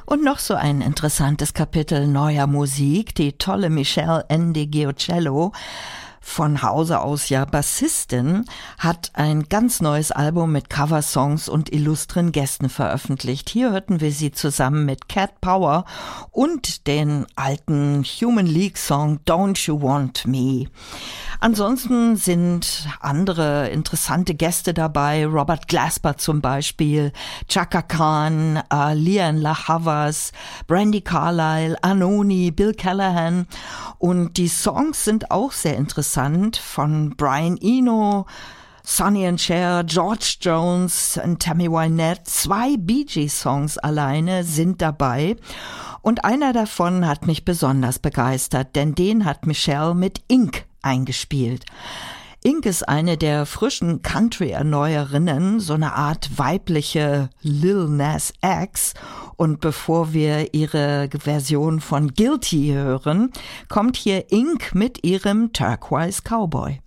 Und noch so ein interessantes Kapitel neuer Musik. Die tolle Michelle Ndegeocello, von Hause aus ja Bassistin, hat ein ganz neues Album mit Coversongs und illustren Gästen veröffentlicht. Hier hörten wir sie zusammen mit Cat Power und den alten Human League Song Don't You Want Me. Ansonsten sind andere interessante Gäste dabei, Robert Glasper zum Beispiel, Chaka Khan, Lian La Havas, Brandi Carlile, Anoni, Bill Callahan, und die Songs sind auch sehr interessant, von Brian Eno, Sonny and Cher, George Jones und Tammy Wynette. 2 Bee Gees Songs alleine sind dabei. Und einer davon hat mich besonders begeistert, denn den hat Michelle mit Ink eingespielt. Ink ist eine der frischen Country-Erneuerinnen, so eine Art weibliche Lil Nas X. Und bevor wir ihre Version von Guilty hören, kommt hier Ink mit ihrem Turquoise Cowboy.